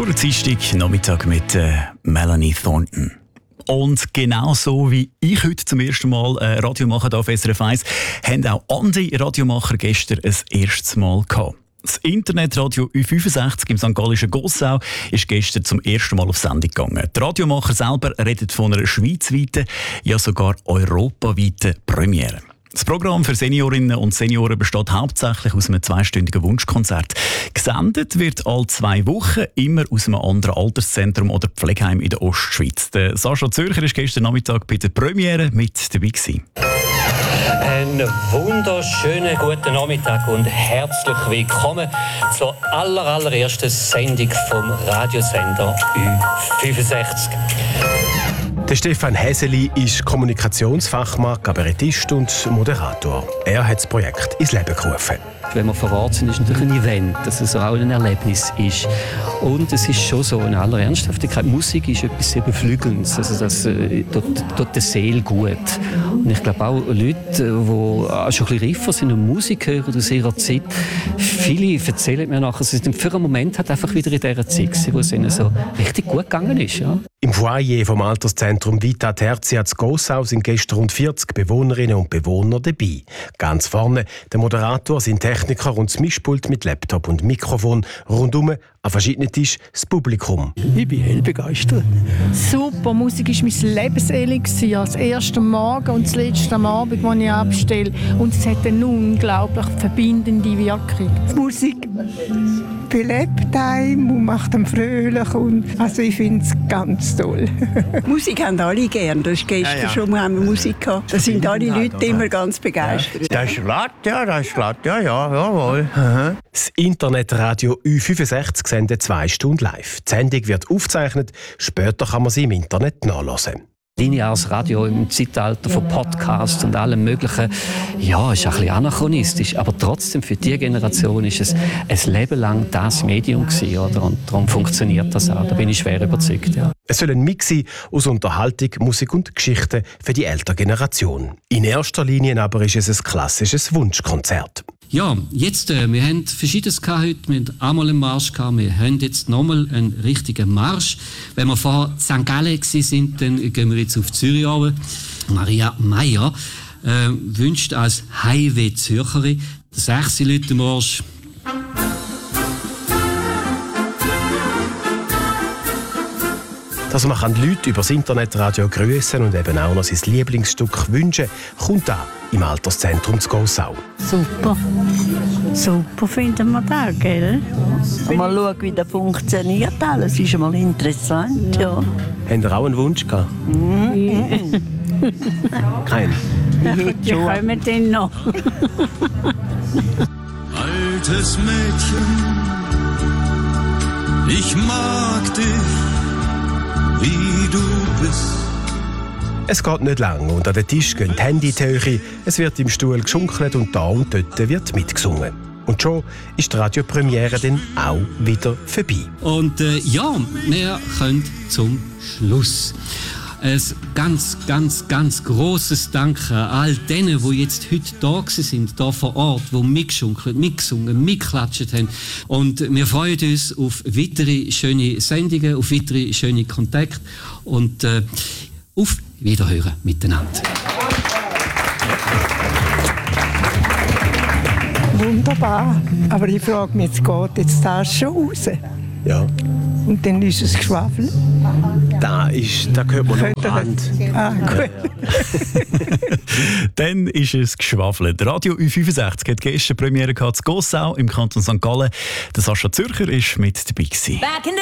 Dienstag Nachmittag mit Melanie Thornton. Und genau so wie ich heute zum ersten Mal Radio mache auf SRF 1, haben auch andere Radiomacher gestern ein erstes Mal gehabt. Das Internetradio U65 im St. Gallischen Gossau ist gestern zum ersten Mal auf Sendung gegangen. Die Radiomacher selber reden von einer schweizweiten, ja sogar europaweiten Premiere. Das Programm für Seniorinnen und Senioren besteht hauptsächlich aus einem 2-stündigen Wunschkonzert. Gesendet wird alle 2 Wochen, immer aus einem anderen Alterszentrum oder Pflegeheim in der Ostschweiz. Der Sascha Zürcher war gestern Nachmittag bei der Premiere mit dabei gewesen. Einen wunderschönen guten Nachmittag und herzlich willkommen zur allerersten Sendung vom Radiosender U65. Der Stefan Häseli ist Kommunikationsfachmann, Kabarettist und Moderator. Er hat das Projekt ins Leben gerufen. Wenn wir vor Ort sind, ist es natürlich ein Event, dass es auch ein Erlebnis ist. Und es ist schon so, in aller Ernsthaftigkeit, Musik ist etwas sehr Beflügelndes. Also das tut der Seele gut. Und ich glaube auch Leute, die auch schon ein bisschen reifer sind und Musik hören aus ihrer Zeit, viele erzählen mir nachher, sie sind für einen Moment halt einfach wieder in dieser Zeit, wo es ihnen so richtig gut gegangen ist. Ja. Im Foyer vom Alterszentrum Vita Tertia zu Gossau sind gestern rund 40 Bewohnerinnen und Bewohner dabei. Ganz vorne der Moderator, sein Techniker und das Mischpult mit Laptop und Mikrofon. Rundum an verschiedenen Tischen das Publikum. Ich bin hell begeistert. Super, Musik war mein Lebenselixier. Das erste Morgen und das letzte am Abend, das ich abstelle. Und es hat eine unglaublich verbindende Wirkung. Die Musik belebt einen und macht einen fröhlich. Also ich finde es ganz toll. Musik haben alle gern. Das ist gestern schon mal Musik gehabt. Da sind alle Leute immer ganz begeistert. Das ist glatt, ja, jawohl. Aha. Das Internetradio U65 sendet 2 Stunden live. Die Sendung wird aufgezeichnet, später kann man sie im Internet nachhören. Lineares Radio im Zeitalter von Podcasts und allem Möglichen, ja, ist ein bisschen anachronistisch, aber trotzdem für die Generation ist es ein Leben lang das Medium gewesen, oder? Und darum funktioniert das auch, da bin ich schwer überzeugt. Ja. Es soll ein Mix sein aus Unterhaltung, Musik und Geschichten für die ältere Generation. In erster Linie aber ist es ein klassisches Wunschkonzert. Ja, jetzt, wir haben Verschiedenes heute. Wir haben einmal einen Marsch gehabt, wir haben jetzt nochmal einen richtigen Marsch. Wenn wir vorher in St. Gallen waren, dann gehen wir jetzt auf Zürich runter. Maria Meyer wünscht als Highway Zürcherin den 6 Leute Marsch. Dass man die Leute über das Internetradio grüßen und eben auch noch sein Lieblingsstück wünschen, kommt an im Alterszentrum zu Gossau. Super finden wir das, gell? Mal schauen, wie das funktioniert alles. Ist mal interessant, ja. Habt ihr auch einen Wunsch gehabt? Kein? Die kommen dann noch. Altes Mädchen, ich mag dich, wie du bist. Es geht nicht lang und an den Tisch gehen die Hände in die Höhe, es wird im Stuhl geschunkelt und da und dort wird mitgesungen. Und schon ist die Radiopremiere dann auch wieder vorbei. Und ja, wir können zum Schluss. Ein ganz grosses Danke an all denen, die jetzt heute da sind, hier vor Ort, die mitgeschunkelt, mitgesungen, mitgeklatscht haben. Und wir freuen uns auf weitere schöne Sendungen, auf weitere schöne Kontakte und auf Wiederhören miteinander. Wunderbar. Aber ich frage mich, jetzt geht jetzt das schon raus? Ja. Und dann ist es Geschwafel? Da hört man noch Hand. Ah, gut. Dann ist es geschwafelt. Radio U65 hat gestern Premiere gehabt in Gossau im Kanton St. Gallen. Der Sascha Zürcher war mit dabei gewesen.